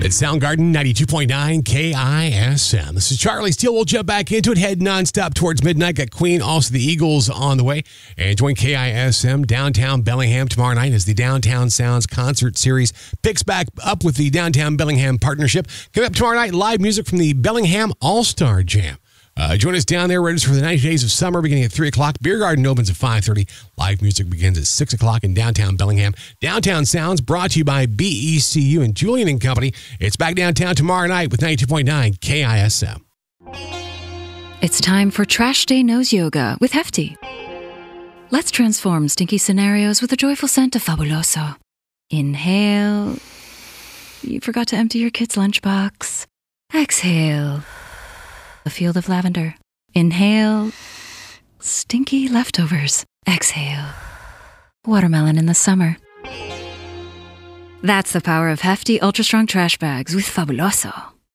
It's Soundgarden 92.9 KISM. This is Charlie Steele. We'll jump back into it, head nonstop towards midnight. Got Queen, also the Eagles on the way. And join KISM downtown Bellingham tomorrow night as the Downtown Sounds concert series picks back up with the Downtown Bellingham partnership. Coming up tomorrow night, live music from the Bellingham All-Star Jam. Join us down there. Register for the 90 Days of Summer beginning at 3 o'clock. Beer Garden opens at 5:30. Live music begins at 6 o'clock in downtown Bellingham. Downtown Sounds brought to you by BECU and Julian and Company. It's back downtown tomorrow night with 92.9 KISM. It's time for Trash Day Nose Yoga with Hefty. Let's transform stinky scenarios with a joyful scent of Fabuloso. Inhale. You forgot to empty your kid's lunchbox. Exhale. A field of lavender. Inhale. Stinky leftovers. Exhale. Watermelon in the summer. That's the power of Hefty Ultra Strong Trash Bags with Fabuloso.